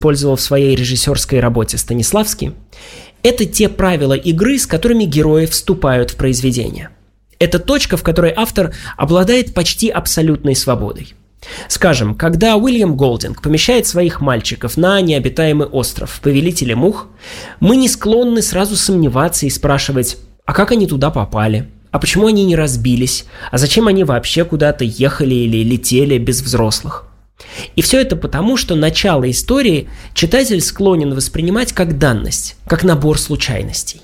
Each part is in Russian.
использовал в своей режиссерской работе Станиславский, это те правила игры, с которыми герои вступают в произведение. Это точка, в которой автор обладает почти абсолютной свободой. Скажем, когда Уильям Голдинг помещает своих мальчиков на необитаемый остров Повелителя мух, мы не склонны сразу сомневаться и спрашивать, а как они туда попали? А почему они не разбились? А зачем они вообще куда-то ехали или летели без взрослых? И все это потому, что начало истории читатель склонен воспринимать как данность, как набор случайностей.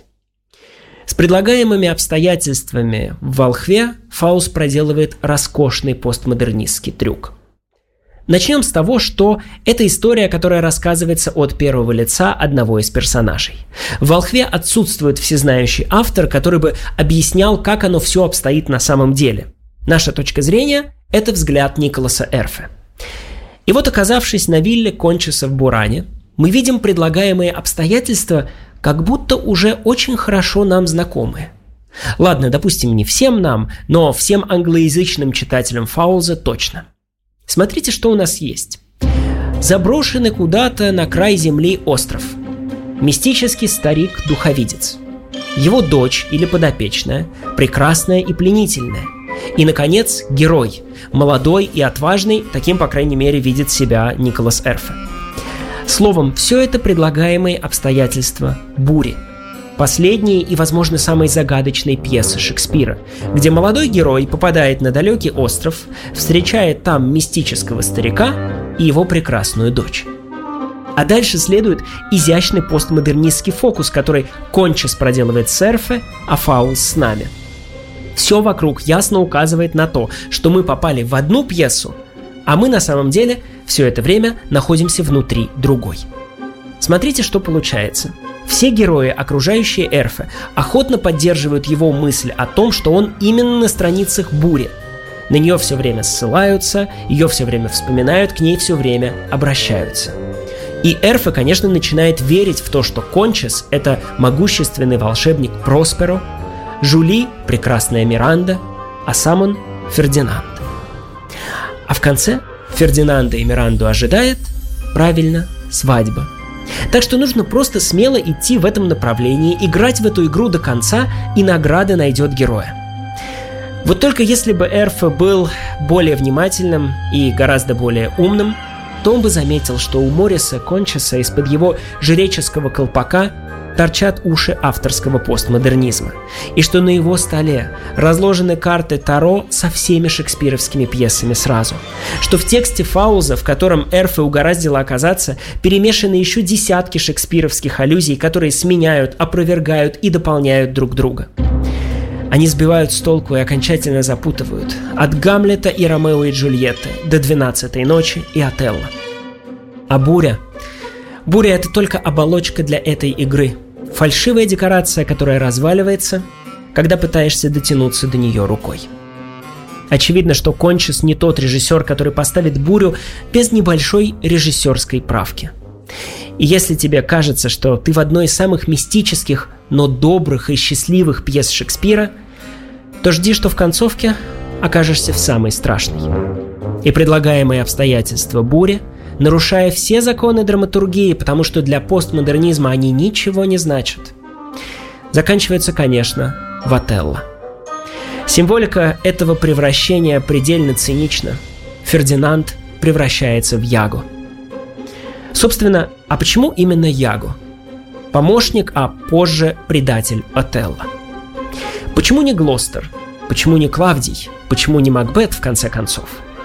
С предлагаемыми обстоятельствами в «Волхве» Фауст проделывает роскошный постмодернистский трюк. Начнем с того, что это история, которая рассказывается от первого лица одного из персонажей. В «Волхве» отсутствует всезнающий автор, который бы объяснял, как оно все обстоит на самом деле. Наша точка зрения – это взгляд Николаса Эрфе. И вот, оказавшись на вилле Кончиса в Буране, мы видим предлагаемые обстоятельства, как будто уже очень хорошо нам знакомые. Ладно, допустим, не всем нам, но всем англоязычным читателям Фаулза точно. Смотрите, что у нас есть. Заброшенный куда-то на край земли остров. Мистический старик-духовидец. Его дочь или подопечная, прекрасная и пленительная. И, наконец, герой, молодой и отважный, таким, по крайней мере, видит себя Николас Эрфе. Словом, все это предлагаемые обстоятельства бури. Последней и, возможно, самой загадочной пьесы Шекспира, где молодой герой попадает на далекий остров, встречает там мистического старика и его прекрасную дочь. А дальше следует изящный постмодернистский фокус, который Кончис проделывает с Эрфе, а Фаулс с нами. Все вокруг ясно указывает на то, что мы попали в одну пьесу, а мы на самом деле все это время находимся внутри другой. Смотрите, что получается. Все герои, окружающие Эрфе, охотно поддерживают его мысль о том, что он именно на страницах бури. На нее все время ссылаются, ее все время вспоминают, к ней все время обращаются. И Эрфе, конечно, начинает верить в то, что Кончис – это могущественный волшебник Просперо, Жюли – прекрасная Миранда, а сам он – Фердинанд. А в конце Фердинанда и Миранду ожидает, правильно, свадьба. Так что нужно просто смело идти в этом направлении, играть в эту игру до конца, и награда найдет героя. Вот только если бы Эрфе был более внимательным и гораздо более умным, то он бы заметил, что у Мориса Кончиса из-под его жреческого колпака торчат уши авторского постмодернизма, и что на его столе разложены карты Таро со всеми шекспировскими пьесами сразу, что в тексте Фаулза, в котором Эрфе угораздило оказаться, перемешаны еще десятки шекспировских аллюзий, которые сменяют, опровергают и дополняют друг друга. Они сбивают с толку и окончательно запутывают, от Гамлета и Ромео и Джульетты до 12-й ночи и Отелло. А буря? Буря – это только оболочка для этой игры. Фальшивая декорация, которая разваливается, когда пытаешься дотянуться до нее рукой. Очевидно, что Кончис не тот режиссер, который поставит бурю без небольшой режиссерской правки. И если тебе кажется, что ты в одной из самых мистических, но добрых и счастливых пьес Шекспира, то жди, что в концовке окажешься в самой страшной. И предлагаемые обстоятельства бури, нарушая все законы драматургии, потому что для постмодернизма они ничего не значат, заканчивается, конечно, в Отелло. Символика этого превращения предельно цинична. Фердинанд превращается в Яго. Собственно, а почему именно Яго? Помощник, а позже предатель Отелло. Почему не Глостер? Почему не Клавдий? Почему не Макбет, в конце концов?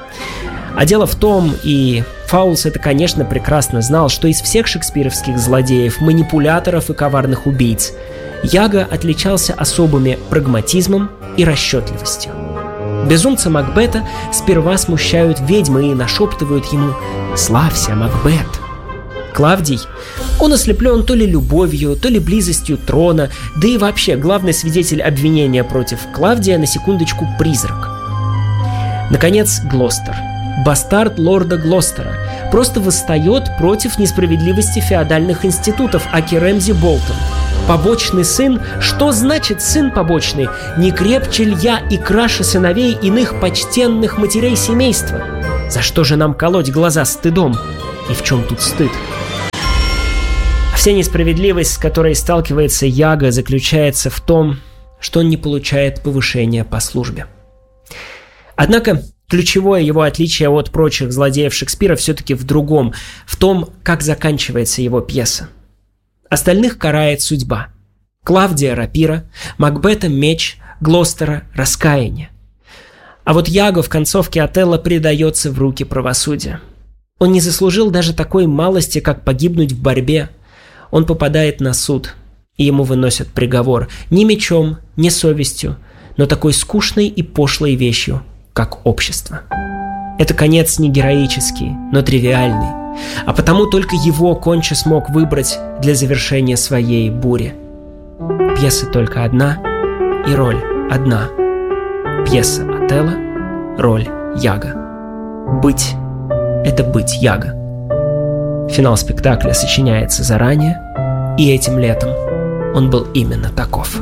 А дело в том, и Фаулс это, конечно, прекрасно знал, что из всех шекспировских злодеев, манипуляторов и коварных убийц Яго отличался особыми прагматизмом и расчетливостью. Безумца Макбета сперва смущают ведьмы и нашептывают ему «Славься, Макбет!». Клавдий, он ослеплен то ли любовью, то ли близостью трона, да и вообще главный свидетель обвинения против Клавдия, на секундочку, призрак. Наконец, Глостер, бастард лорда Глостера, просто восстает против несправедливости феодальных институтов, аки Рэмзи Болтон. Побочный сын? Что значит сын побочный? Не крепче ль я и краше сыновей иных почтенных матерей семейства? За что же нам колоть глаза стыдом? И в чем тут стыд? Вся несправедливость, с которой сталкивается Яга, заключается в том, что он не получает повышения по службе. Однако ключевое его отличие от прочих злодеев Шекспира все-таки в другом, в том, как заканчивается его пьеса. Остальных карает судьба. Клавдия – рапира, Макбета – меч, Глостера – раскаяние. А вот Яго в концовке Отелло предается в руки правосудия. Он не заслужил даже такой малости, как погибнуть в борьбе. Он попадает на суд, и ему выносят приговор ни мечом, ни совестью, но такой скучной и пошлой вещью, как общество. Это конец не героический, но тривиальный, а потому только его Конча смог выбрать для завершения своей бури. Пьеса только одна, и роль одна. Пьеса Отелло, роль Яго. Быть – это быть Яго. Финал спектакля сочиняется заранее, и этим летом он был именно таков.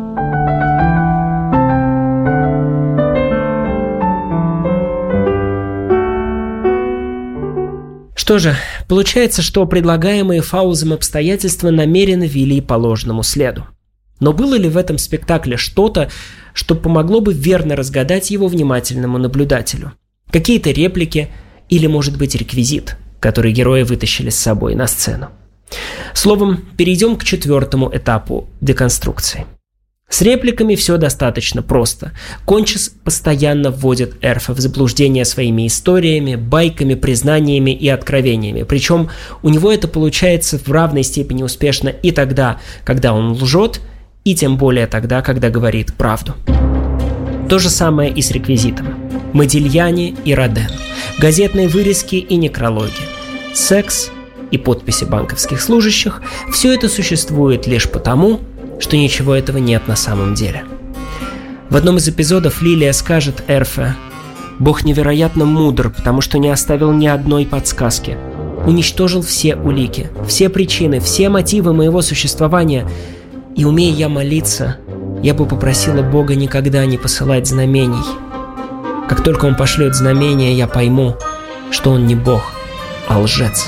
Что же, получается, что предлагаемые Фаузом обстоятельства намеренно вели по ложному следу. Но было ли в этом спектакле что-то, что помогло бы верно разгадать его внимательному наблюдателю? Какие-то реплики или, может быть, реквизит, который герои вытащили с собой на сцену? Словом, перейдем к 4-му этапу деконструкции. С репликами все достаточно просто. Кончис постоянно вводит Эрфа в заблуждение своими историями, байками, признаниями и откровениями. Причем у него это получается в равной степени успешно и тогда, когда он лжет, и тем более тогда, когда говорит правду. То же самое и с реквизитом. Модильяне и Роден, газетные вырезки и некрологи, секс и подписи банковских служащих – все это существует лишь потому, что ничего этого нет на самом деле. В одном из эпизодов Лилия скажет Эрфе: «Бог невероятно мудр, потому что не оставил ни одной подсказки. Уничтожил все улики, все причины, все мотивы моего существования. И умея я молиться, я бы попросила Бога никогда не посылать знамений. Как только Он пошлет знамения, я пойму, что Он не Бог, а лжец».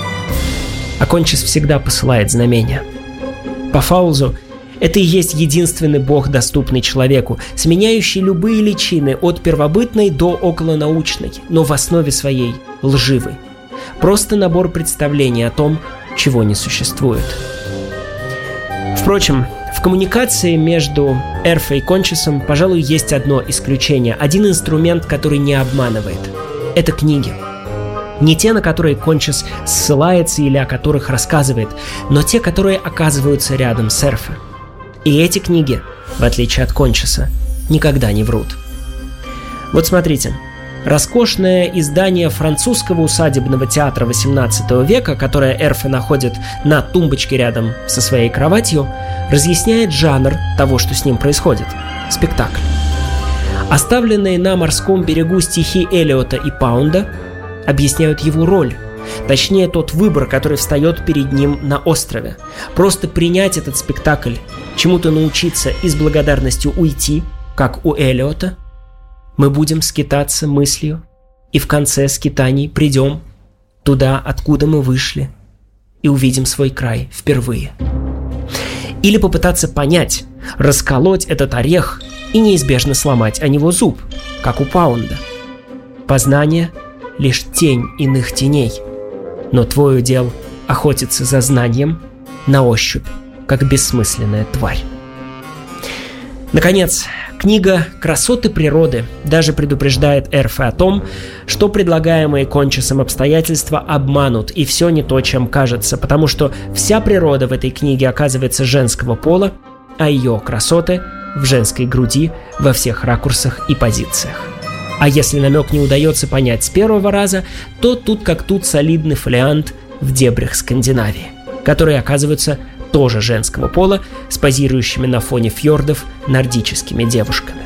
А Кончис всегда посылает знамения. По Фаузу это и есть единственный Бог, доступный человеку, сменяющий любые личины от первобытной до околонаучной, но в основе своей лживой. Просто набор представлений о том, чего не существует. Впрочем, в коммуникации между Эрфе и Кончисом, пожалуй, есть одно исключение, один инструмент, который не обманывает. Это книги. Не те, на которые Кончис ссылается или о которых рассказывает, но те, которые оказываются рядом с Эрфе. И эти книги, в отличие от Кончиса, никогда не врут. Вот смотрите. Роскошное издание французского усадебного театра XVIII века, которое Эрфе находит на тумбочке рядом со своей кроватью, разъясняет жанр того, что с ним происходит – спектакль. Оставленные на морском берегу стихи Элиота и Паунда объясняют его роль, точнее тот выбор, который встает перед ним на острове. Просто принять этот спектакль, чему-то научиться и с благодарностью уйти, как у Элиота. Мы будем скитаться мыслью, и в конце скитаний придем туда, откуда мы вышли, и увидим свой край впервые. Или попытаться понять, расколоть этот орех и неизбежно сломать о него зуб, как у Паунда. Познание — лишь тень иных теней, но твой удел охотиться за знанием на ощупь, как бессмысленная тварь. Наконец, книга «Красоты природы» даже предупреждает Эрфе о том, что предлагаемые Кончисом обстоятельства обманут, и все не то, чем кажется, потому что вся природа в этой книге оказывается женского пола, а ее красоты в женской груди во всех ракурсах и позициях. А если намек не удается понять с первого раза, то тут как тут солидный фолиант в дебрях Скандинавии, которые оказываются тоже женского пола, с позирующими на фоне фьордов нордическими девушками.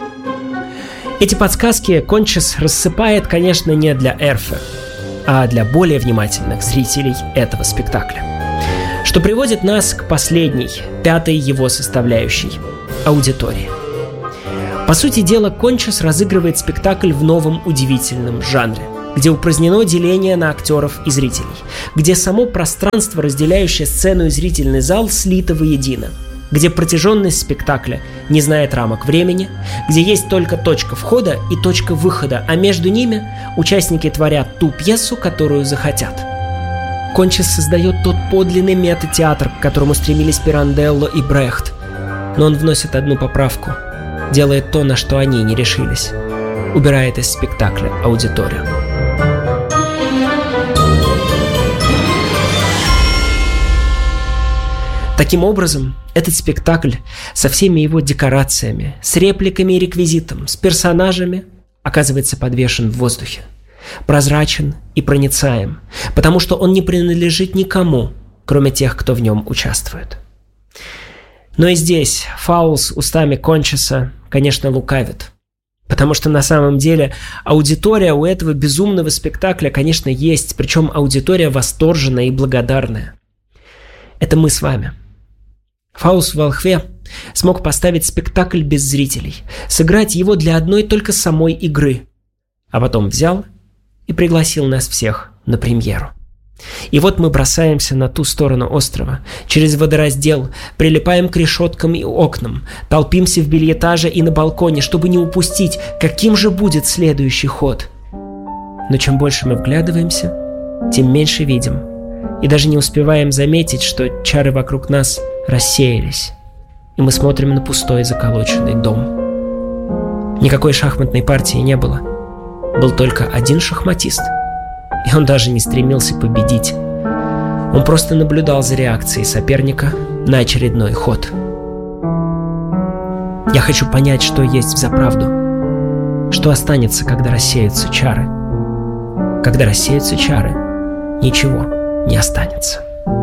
Эти подсказки Кончис рассыпает, конечно, не для Эрфе, а для более внимательных зрителей этого спектакля. Что приводит нас к последней, пятой его составляющей – аудитории. По сути дела, Кончис разыгрывает спектакль в новом удивительном жанре. где упразднено деление на актеров и зрителей, где само пространство, разделяющее сцену и зрительный зал, слито воедино, где протяженность спектакля не знает рамок времени, где есть только точка входа и точка выхода, а между ними участники творят ту пьесу, которую захотят. Кончис создает тот подлинный метатеатр, к которому стремились Пиранделло и Брехт, но он вносит одну поправку, делает то, на что они не решились, убирает из спектакля аудиторию. Таким образом, этот спектакль со всеми его декорациями, с репликами и реквизитом, с персонажами оказывается подвешен в воздухе, прозрачен и проницаем, потому что он не принадлежит никому, кроме тех, кто в нем участвует. Но и здесь Фаулс устами Кончиса, конечно, лукавит, потому что на самом деле аудитория у этого безумного спектакля, конечно, есть, причем аудитория восторженная и благодарная. Это мы с вами. Фаулс в «Волхве» смог поставить спектакль без зрителей, сыграть его для одной только самой игры, а потом взял и пригласил нас всех на премьеру. И вот мы бросаемся на ту сторону острова, через водораздел, прилипаем к решеткам и окнам, толпимся в бильетаже и на балконе, чтобы не упустить, каким же будет следующий ход. Но чем больше мы вглядываемся, тем меньше видим, и даже не успеваем заметить, что чары вокруг нас рассеялись, и мы смотрим на пустой заколоченный дом. Никакой шахматной партии не было. Был только один шахматист, и он даже не стремился победить. Он просто наблюдал за реакцией соперника на очередной ход. Я хочу понять, что есть взаправду, что останется, когда рассеются чары. Когда рассеются чары, ничего не останется.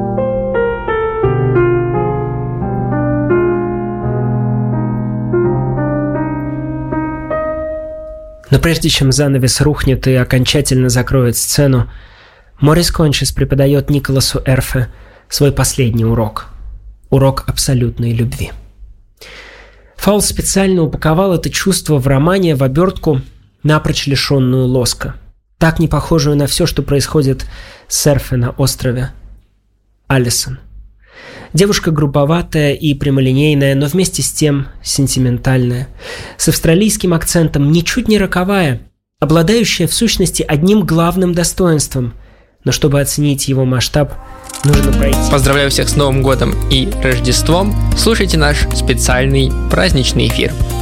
Но прежде чем занавес рухнет и окончательно закроет сцену, Морис Кончис преподает Николасу Эрфе свой последний урок. Урок абсолютной любви. Фаулс специально упаковал это чувство в романе в обертку, напрочь лишенную лоска, так не похожую на все, что происходит с Эрфе на острове. Алисон. Девушка грубоватая и прямолинейная, но вместе с тем сентиментальная, с австралийским акцентом, ничуть не роковая, обладающая в сущности одним главным достоинством, но чтобы оценить его масштаб, нужно пройти. Поздравляю всех с Новым годом и Рождеством. Слушайте наш специальный праздничный эфир.